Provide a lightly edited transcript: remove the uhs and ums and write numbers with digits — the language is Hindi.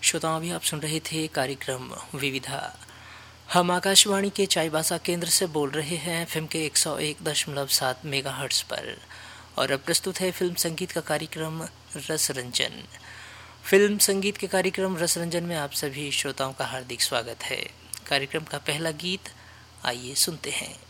श्रोताओं, अभी आप सुन रहे थे कार्यक्रम विविधा। हम आकाशवाणी के चाईबासा केंद्र से बोल रहे हैं एफएम के 101.7 मेगाहर्ट्ज पर। और अब प्रस्तुत है फिल्म संगीत का कार्यक्रम रस रंजन। फिल्म संगीत के कार्यक्रम रस रंजन में आप सभी श्रोताओं का हार्दिक स्वागत है। कार्यक्रम का पहला गीत आइए सुनते हैं।